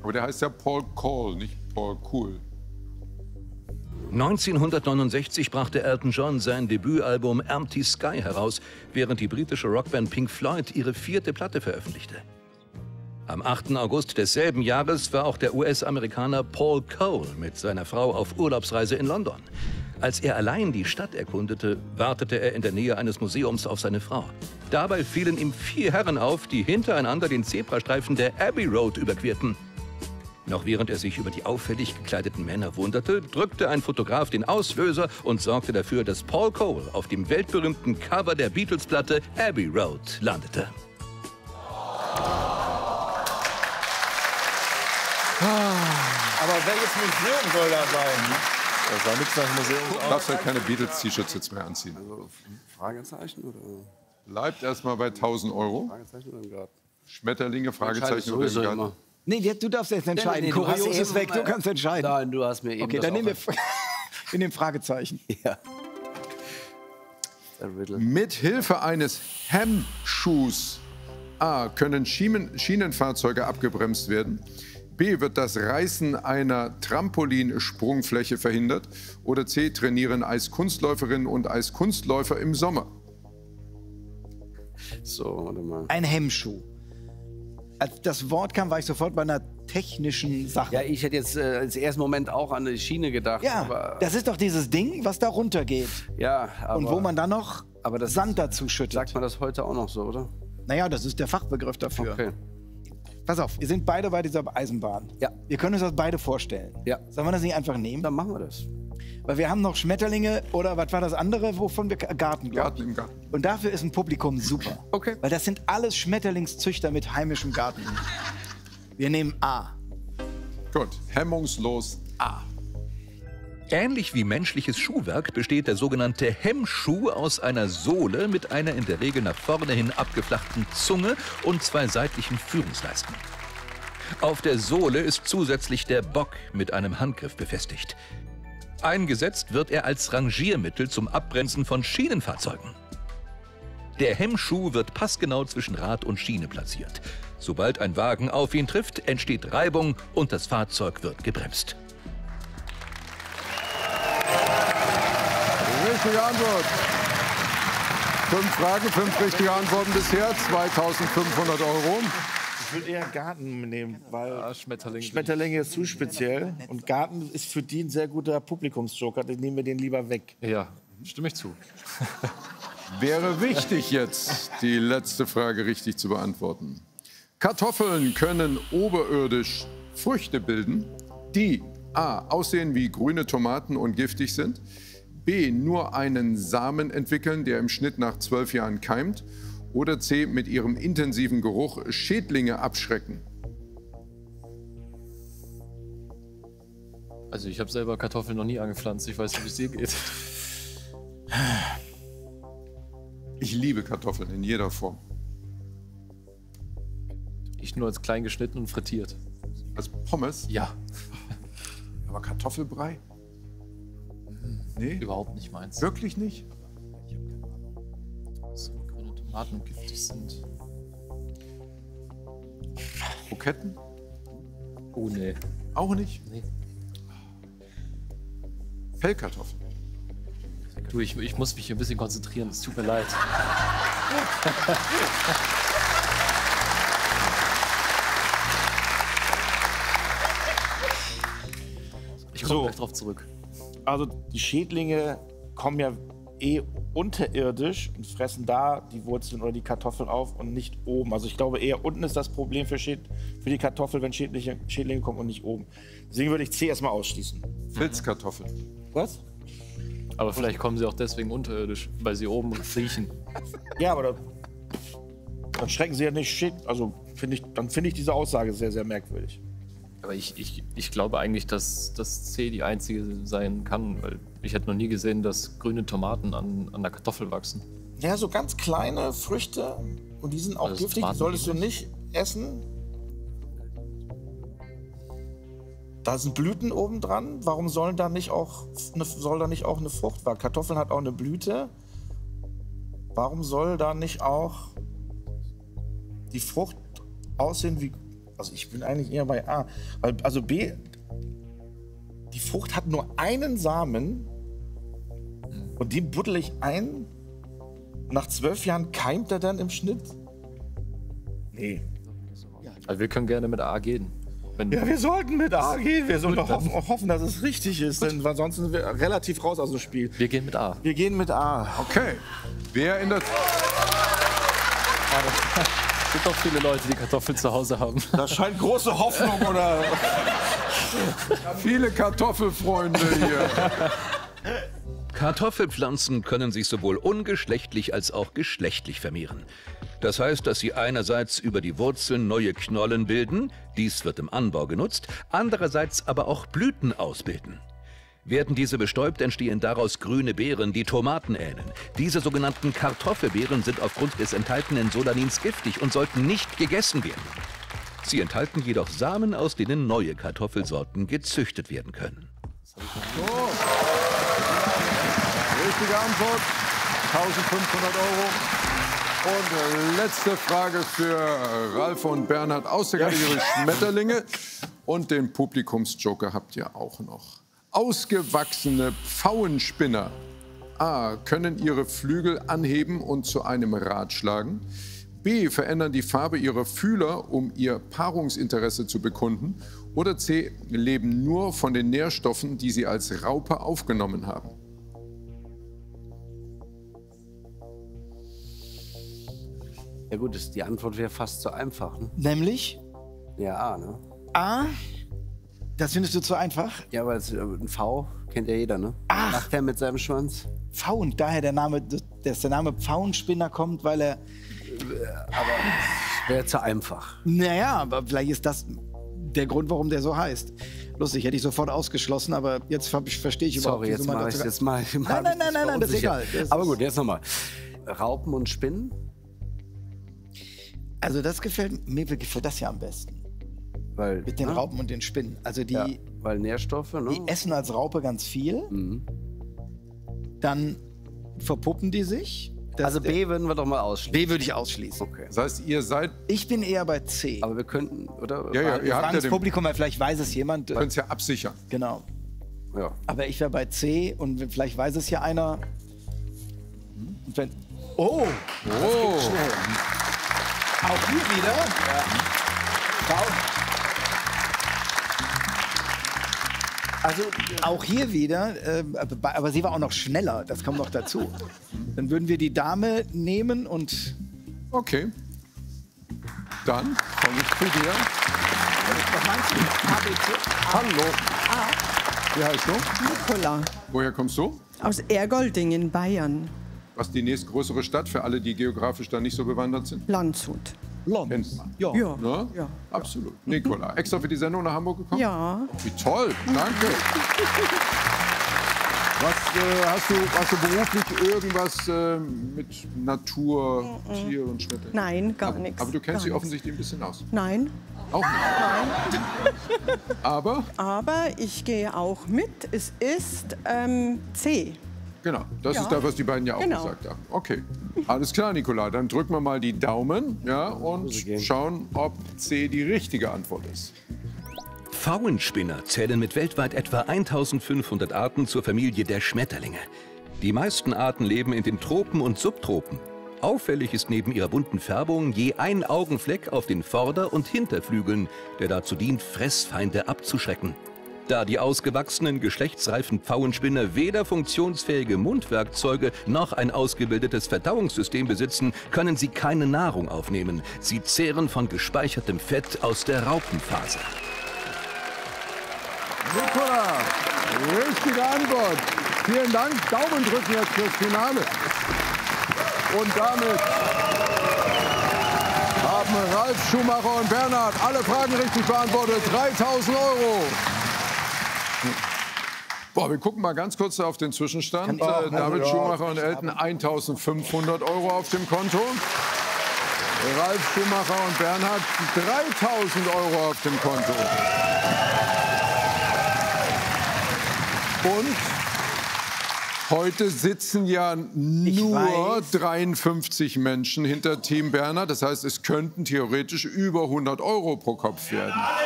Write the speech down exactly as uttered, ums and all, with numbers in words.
Aber der heißt ja Paul Cole, nicht Paul Cool. neunzehnhundertneunundsechzig brachte Elton John sein Debütalbum Empty Sky heraus, während die britische Rockband Pink Floyd ihre vierte Platte veröffentlichte. Am achten August desselben Jahres war auch der U S-Amerikaner Paul Cole mit seiner Frau auf Urlaubsreise in London. Als er allein die Stadt erkundete, wartete er in der Nähe eines Museums auf seine Frau. Dabei fielen ihm vier Herren auf, die hintereinander den Zebrastreifen der Abbey Road überquerten. Noch während er sich über die auffällig gekleideten Männer wunderte, drückte ein Fotograf den Auslöser und sorgte dafür, dass Paul Cole auf dem weltberühmten Cover der Beatles-Platte Abbey Road landete. Aber welches Museum soll da sein? Da sah nichts nach Museum aus. Du darfst halt keine Beatles-T-Shirts jetzt mehr anziehen. Also, Fragezeichen oder? Bleibt erstmal bei tausend Euro. Fragezeichen oder im Garten? Schmetterlinge, Fragezeichen oder im Garten? Immer. Nee, du darfst jetzt entscheiden. Nee, nee, Kurios du hast ist eben, weg, du kannst entscheiden. Nein, du hast mir eben Okay, das dann nehmen wir auch- in dem Fragezeichen. Ja. Der Riddle. Mit Hilfe eines Hemmschuhs A. können Schienen Schienenfahrzeuge abgebremst werden. B. wird das Reißen einer Trampolinsprungfläche verhindert. Oder C. trainieren Eiskunstläuferinnen und Eiskunstläufer im Sommer. So, warte mal. Ein Hemmschuh. Als das Wort kam, war ich sofort bei einer technischen Sache. Ja, ich hätte jetzt äh, als ersten Moment auch an die Schiene gedacht. Ja, aber, das ist doch dieses Ding, was da runtergeht. ja, aber, Und wo man dann noch aber das Sand dazu schüttet. Sagt man das heute auch noch so, oder? Naja, das ist der Fachbegriff dafür. Okay. Pass auf, wir sind beide bei dieser Eisenbahn. Ja. Wir können uns das beide vorstellen. Ja. Sollen wir das nicht einfach nehmen? Dann machen wir das. Weil wir haben noch Schmetterlinge oder was war das andere, wovon wir Garten, glaub Garten ich. im Garten. Und dafür ist ein Publikum super. Okay. Weil das sind alles Schmetterlingszüchter mit heimischem Garten. Wir nehmen A. Gut, hemmungslos A. Ähnlich wie menschliches Schuhwerk besteht der sogenannte Hemmschuh aus einer Sohle mit einer in der Regel nach vorne hin abgeflachten Zunge und zwei seitlichen Führungsleisten. Auf der Sohle ist zusätzlich der Bock mit einem Handgriff befestigt. Eingesetzt wird er als Rangiermittel zum Abbremsen von Schienenfahrzeugen. Der Hemmschuh wird passgenau zwischen Rad und Schiene platziert. Sobald ein Wagen auf ihn trifft, entsteht Reibung und das Fahrzeug wird gebremst. Richtige Antwort. Fünf Fragen, fünf richtige Antworten bisher. zweitausendfünfhundert Euro. Ich würde eher Garten nehmen, weil Ah, Schmetterlinge. Schmetterlinge ist zu speziell. Und Garten ist für die ein sehr guter Publikumsjoker. Dann nehmen wir den lieber weg. Ja, stimme ich zu. Wäre wichtig jetzt, die letzte Frage richtig zu beantworten. Kartoffeln können oberirdisch Früchte bilden, die A. aussehen wie grüne Tomaten und giftig sind, B. nur einen Samen entwickeln, der im Schnitt nach zwölf Jahren keimt, oder C. mit ihrem intensiven Geruch Schädlinge abschrecken. Also ich habe selber Kartoffeln noch nie angepflanzt. Ich weiß nicht, wie es dir geht. Ich liebe Kartoffeln in jeder Form. Ich nur als klein geschnitten und frittiert. Als Pommes, Ja, aber Kartoffelbrei? Nee, überhaupt nicht meins. wirklich nicht? So grüne Tomaten giftig sind. Kroketten? Oh nee. Auch nicht? Nee. Pellkartoffeln? Du, ich, ich muss mich hier ein bisschen konzentrieren. Es tut mir leid. Ich komme So. gleich drauf zurück. Also die Schädlinge kommen ja eh unterirdisch und fressen da die Wurzeln oder die Kartoffeln auf und nicht oben. Also ich glaube eher unten ist das Problem für, Schäd für die Kartoffel, wenn Schädlinge, Schädlinge kommen und nicht oben. Deswegen würde ich C erstmal ausschließen. Filzkartoffeln. Was? Aber vielleicht kommen sie auch deswegen unterirdisch, weil sie oben riechen. Ja, aber da, dann schrecken sie ja nicht Schäd. Also finde ich, dann finde ich diese Aussage sehr, sehr merkwürdig. Aber ich, ich, ich glaube eigentlich, dass das C die einzige sein kann, weil ich hätte noch nie gesehen, dass grüne Tomaten an, an der Kartoffel wachsen. Ja, so ganz kleine Früchte und die sind auch Also giftig, die Tomaten solltest du giftig? nicht essen. Da sind Blüten oben dran. Warum sollen da nicht auch eine, soll da nicht auch eine Frucht wachsen? Kartoffeln hat auch eine Blüte. Warum soll da nicht auch die Frucht aussehen wie Also ich bin eigentlich eher bei A. Weil, also B, die Frucht hat nur einen Samen und den buddel ich ein. Nach zwölf Jahren keimt er dann im Schnitt? Nee. Also wir können gerne mit A gehen. Wenn Ja, wir sollten mit A gehen. Wir sollten hoffen, hoffen, dass es richtig ist, denn weil sonst sind wir relativ raus aus dem Spiel. wir gehen mit A. Wir gehen mit A. Okay. Wer in der... Es gibt auch viele Leute, die Kartoffeln zu Hause haben. Das scheint große Hoffnung, oder? Viele Kartoffelfreunde hier. Kartoffelpflanzen können sich sowohl ungeschlechtlich als auch geschlechtlich vermehren. Das heißt, dass sie einerseits über die Wurzeln neue Knollen bilden, dies wird im Anbau genutzt, andererseits aber auch Blüten ausbilden. Werden diese bestäubt, entstehen daraus grüne Beeren, die Tomaten ähneln. Diese sogenannten Kartoffelbeeren sind aufgrund des enthaltenen Solanins giftig und sollten nicht gegessen werden. Sie enthalten jedoch Samen, aus denen neue Kartoffelsorten gezüchtet werden können. Richtige Antwort. eintausendfünfhundert Euro. Und letzte Frage für Ralf und Bernhard aus der Kategorie Schmetterlinge. Und den Publikumsjoker habt ihr auch noch. Ausgewachsene Pfauenspinner A. können ihre Flügel anheben und zu einem Rad schlagen. B. verändern die Farbe ihrer Fühler, um ihr Paarungsinteresse zu bekunden. Oder C. leben nur von den Nährstoffen, die sie als Raupe aufgenommen haben. Ja gut, das, die Antwort wäre fast zu einfach. Ne? Nämlich Ja, A, ne? A. Das findest du zu einfach? Ja, aber es, äh, ein V kennt ja jeder, ne? Ach. Macht er mit seinem Schwanz? Pfauen, daher der Name, dass der Name Pfauenspinner kommt, weil er, Wäre zu einfach. naja, aber vielleicht ist das der Grund, warum der so heißt. Lustig, hätte ich sofort ausgeschlossen, aber jetzt ver verstehe ich überhaupt Sorry, jetzt wieso man mache ich dazu- jetzt mal. Nein, nein, nein, nein, nein, das ist egal. Das Aber ist- gut, jetzt nochmal. Raupen und Spinnen? Also das gefällt mir gefällt das ja am besten. Weil, Mit den ne? Raupen und den Spinnen. Also die, Ja, weil Nährstoffe, ne? die essen als Raupe ganz viel, Mhm. dann verpuppen die sich. Das- Also B würden wir doch mal ausschließen. B würde ich ausschließen. Okay. Das heißt, ihr seid, Ich bin eher bei C. Aber wir könnten, oder? ja, ja, Wir ihr habt fragen ja das den, Publikum, weil vielleicht weiß es jemand. könnt es ja absichern. Genau. Ja. Aber ich wäre bei C und vielleicht weiß es ja einer. Und wenn, oh, Oh, schnell. Auch hier wieder. Frau- Also auch hier wieder, äh, aber aber sie war auch noch schneller, das kommt noch dazu. Dann würden wir die Dame nehmen und okay. Dann komme ich zu dir. was meinst du? A, B, C? Hallo. Wie heißt du? Nicola Woher kommst du? aus Ergolding in Bayern, Was ist die nächstgrößere Stadt für alle, die geografisch da nicht so bewandert sind? Landshut. Kennt man. Ja. Ja. Ne? Ja. Absolut. Nicola, extra für die Sendung nach Hamburg gekommen? Ja. Wie toll, danke. Was, äh, hast, du, hast du beruflich irgendwas äh, mit Natur, Tier und Schmetterlinge? Nein, gar aber, nichts. Aber du kennst gar dich nichts. offensichtlich ein bisschen aus. Nein, Auch nicht. Aber, aber ich gehe auch mit. Es ist ähm, C. genau, das Ja. ist das, was die beiden ja auch Genau. gesagt haben. Okay, alles klar, Nicola. Dann drücken wir mal die Daumen, ja, und schauen, ob C die richtige Antwort ist. Pfauenspinner zählen mit weltweit etwa eintausendfünfhundert Arten zur Familie der Schmetterlinge. Die meisten Arten leben in den Tropen und Subtropen. Auffällig ist neben ihrer bunten Färbung je ein Augenfleck auf den Vorder- und Hinterflügeln, der dazu dient, Fressfeinde abzuschrecken. Da die ausgewachsenen, geschlechtsreifen Pfauenspinner weder funktionsfähige Mundwerkzeuge noch ein ausgebildetes Verdauungssystem besitzen, können sie keine Nahrung aufnehmen. Sie zehren von gespeichertem Fett aus der Raupenphase. Nicola, richtige Antwort. Vielen Dank. Daumen drücken jetzt fürs Finale. Und damit haben Ralf Schumacher und Bernhard alle Fragen richtig beantwortet. dreitausend Euro. Boah, wir gucken mal ganz kurz auf den Zwischenstand. Kann ich- Äh, David Ja, Schumacher und Elton eintausendfünfhundert Euro auf dem Konto. Ralf Schumacher und Bernhard dreitausend Euro auf dem Konto. Und Heute sitzen ja nur weiß. dreiundfünfzig Menschen hinter Team Berner. Das heißt, es könnten theoretisch über hundert Euro pro Kopf werden.